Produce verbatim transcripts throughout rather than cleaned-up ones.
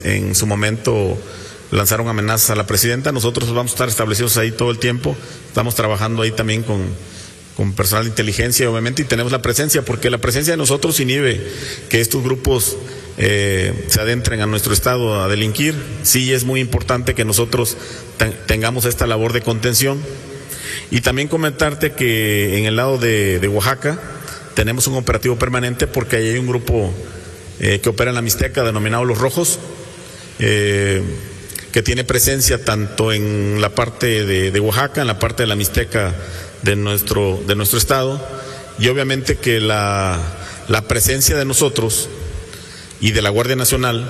En su momento lanzaron amenazas a la presidenta. Nosotros vamos a estar establecidos ahí todo el tiempo. Estamos trabajando ahí también con, con personal de inteligencia, obviamente, y tenemos la presencia, porque la presencia de nosotros inhibe que estos grupos eh, se adentren a nuestro estado a delinquir. Sí es muy importante que nosotros ten, tengamos esta labor de contención. Y también comentarte que en el lado de, de Oaxaca tenemos un operativo permanente, porque ahí hay un grupo eh, que opera en la Mixteca denominado Los Rojos, eh, que tiene presencia tanto en la parte de, de Oaxaca, en la parte de la Mixteca de nuestro, de nuestro estado, y obviamente que la, la presencia de nosotros y de la Guardia Nacional,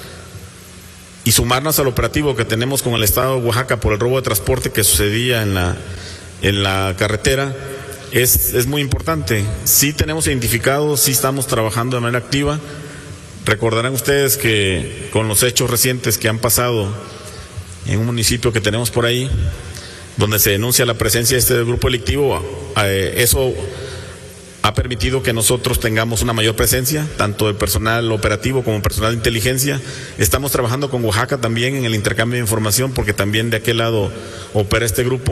y sumarnos al operativo que tenemos con el estado de Oaxaca por el robo de transporte que sucedía en la, en la carretera, es, es muy importante. Sí tenemos identificado, sí estamos trabajando de manera activa. Recordarán ustedes que con los hechos recientes que han pasado en un municipio que tenemos por ahí, donde se denuncia la presencia de este grupo delictivo, eh, eso ha permitido que nosotros tengamos una mayor presencia, tanto de personal operativo como personal de inteligencia. Estamos trabajando con Oaxaca también en el intercambio de información, porque también de aquel lado opera este grupo,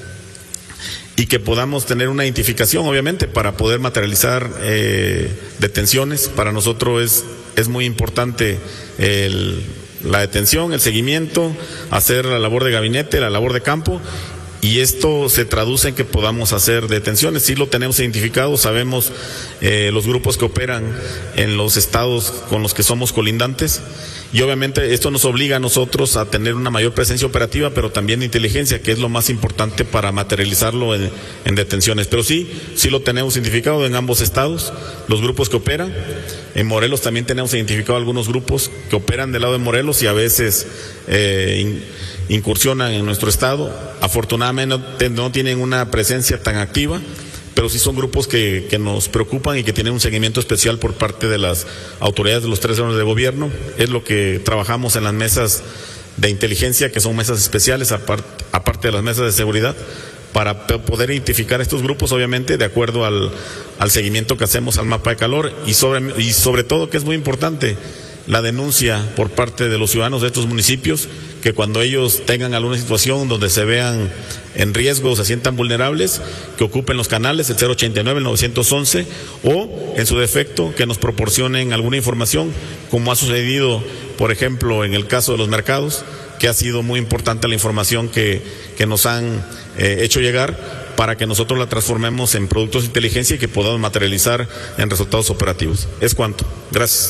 y que podamos tener una identificación, obviamente, para poder materializar eh, detenciones. Para nosotros es, es muy importante el, la detención, el seguimiento, hacer la labor de gabinete, la labor de campo, y esto se traduce en que podamos hacer detenciones. Sí lo tenemos identificado, sabemos eh, los grupos que operan en los estados con los que somos colindantes, y obviamente esto nos obliga a nosotros a tener una mayor presencia operativa, pero también de inteligencia, que es lo más importante para materializarlo en, en detenciones. Pero sí, sí lo tenemos identificado en ambos estados, los grupos que operan. En Morelos también tenemos identificado algunos grupos que operan del lado de Morelos y a veces eh, in, incursionan en nuestro estado. Afortunadamente no tienen una presencia tan activa, pero sí son grupos que, que nos preocupan y que tienen un seguimiento especial por parte de las autoridades de los tres órdenes de gobierno. Es lo que trabajamos en las mesas de inteligencia, que son mesas especiales, aparte, aparte de las mesas de seguridad, para poder identificar estos grupos, obviamente, de acuerdo al, al seguimiento que hacemos al mapa de calor, y sobre, y sobre todo, que es muy importante, la denuncia por parte de los ciudadanos de estos municipios, que cuando ellos tengan alguna situación donde se vean en riesgo o se sientan vulnerables, que ocupen los canales, el cero ochenta y nueve, el novecientos once, o en su defecto que nos proporcionen alguna información, como ha sucedido, por ejemplo, en el caso de los mercados, que ha sido muy importante la información que, que nos han eh, hecho llegar, para que nosotros la transformemos en productos de inteligencia y que podamos materializar en resultados operativos. Es cuanto. Gracias.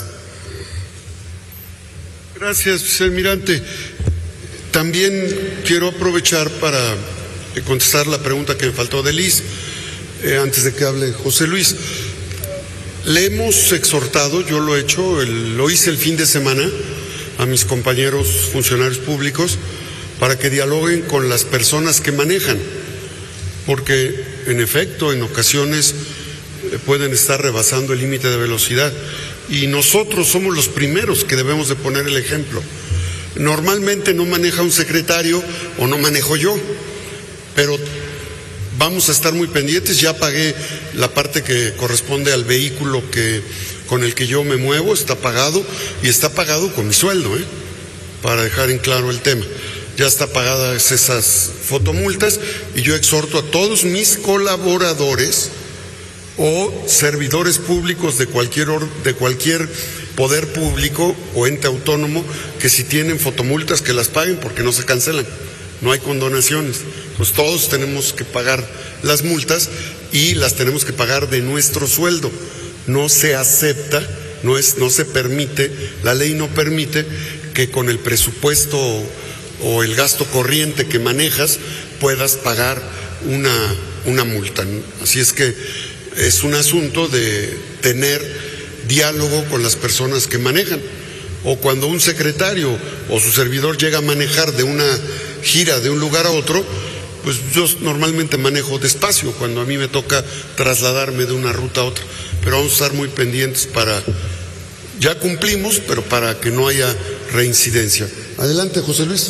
Gracias, vicealmirante. También quiero aprovechar para contestar la pregunta que me faltó de Liz, eh, antes de que hable José Luis. Le hemos exhortado, yo lo he hecho, el, lo hice el fin de semana, a mis compañeros funcionarios públicos, para que dialoguen con las personas que manejan, porque en efecto en ocasiones pueden estar rebasando el límite de velocidad, y nosotros somos los primeros que debemos de poner el ejemplo. Normalmente no maneja un secretario o no manejo yo, pero vamos a estar muy pendientes. Ya pagué la parte que corresponde al vehículo que, con el que yo me muevo, está pagado, y está pagado con mi sueldo, ¿eh? Para dejar en claro el tema. Ya está pagadas esas fotomultas, y yo exhorto a todos mis colaboradores o servidores públicos de cualquier, de cualquier poder público o ente autónomo, que si tienen fotomultas que las paguen, porque no se cancelan, no hay condonaciones. Pues todos tenemos que pagar las multas, y las tenemos que pagar de nuestro sueldo. No se acepta, no es, no se permite, la ley no permite que con el presupuesto o el gasto corriente que manejas puedas pagar una, una multa. Así es que es un asunto de tener diálogo con las personas que manejan. O cuando un secretario o su servidor llega a manejar de una gira de un lugar a otro, pues yo normalmente manejo despacio cuando a mí me toca trasladarme de una ruta a otra. Pero vamos a estar muy pendientes para, ya cumplimos, pero para que no haya reincidencia. Adelante, José Luis.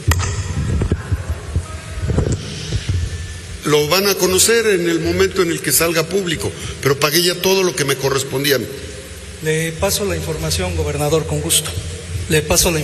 Lo van a conocer en el momento en el que salga público, pero pagué ya todo lo que me correspondía. Le paso la información, gobernador, con gusto. Le paso la información.